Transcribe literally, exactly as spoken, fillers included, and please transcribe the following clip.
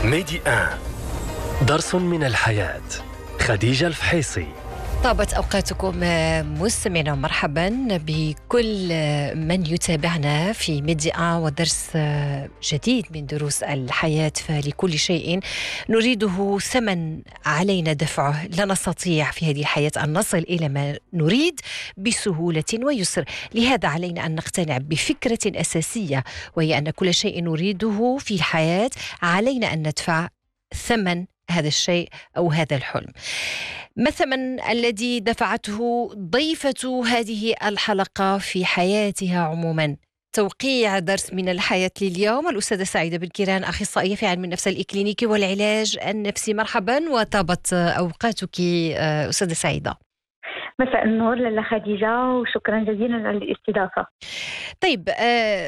ميدي آن، درس من الحياة. خديجة الفحيصي. طابت أوقاتكم مستمعينا، مرحبا بكل من يتابعنا في ميديا ودرس جديد من دروس الحياة. فلكل شيء نريده ثمن علينا دفعه، لا نستطيع في هذه الحياة أن نصل إلى ما نريد بسهولة ويسر. لهذا علينا أن نقتنع بفكرة أساسية، وهي أن كل شيء نريده في الحياة علينا أن ندفع ثمن هذا الشيء أو هذا الحلم. ما الثمن الذي دفعته ضيفة هذه الحلقة في حياتها عموما؟ توقيع درس من الحياة لليوم الأستاذة سعيدة بن كيران، أخصائية في علم النفس الإكلينيكي والعلاج النفسي. مرحبا وطابت أوقاتك أستاذة سعيدة. مساء النور لاله خديجة، وشكرا جزيلا على الاستضافة. طيب، آه